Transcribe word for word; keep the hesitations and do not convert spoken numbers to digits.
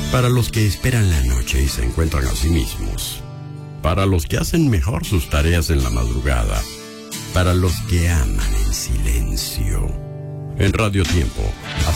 para los que esperan la noche y se encuentran a sí mismos, para los que hacen mejor sus tareas en la madrugada, para los que aman en silencio. En Radio Tiempo,